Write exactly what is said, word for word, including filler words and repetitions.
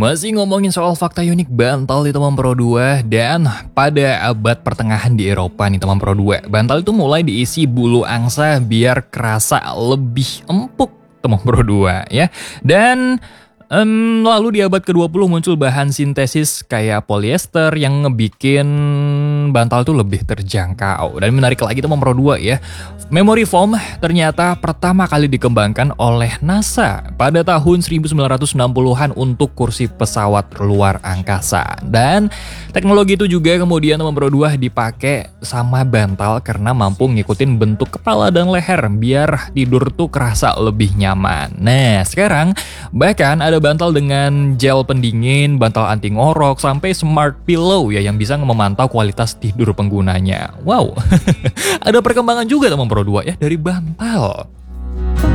Masih ngomongin soal fakta unik bantal di teman Pro dua, dan pada abad pertengahan di Eropa nih teman Pro dua, bantal itu mulai diisi bulu angsa biar kerasa lebih empuk teman Pro dua ya. Dan Um, lalu di abad ke dua puluh muncul bahan sintesis kayak polyester yang ngebikin bantal tuh lebih terjangkau. Dan menarik lagi teman Pro dua ya, memory foam ternyata pertama kali dikembangkan oleh NASA pada tahun seribu sembilan ratus enam puluhan untuk kursi pesawat luar angkasa. Dan teknologi itu juga kemudian teman Pro dua dipakai sama bantal karena mampu ngikutin bentuk kepala dan leher biar tidur tuh kerasa lebih nyaman. Nah sekarang bahkan ada bantal dengan gel pendingin, bantal anti ngorok, sampai smart pillow ya yang bisa memantau kualitas tidur penggunanya. Wow, ada perkembangan juga teman Pro dua ya dari bantal.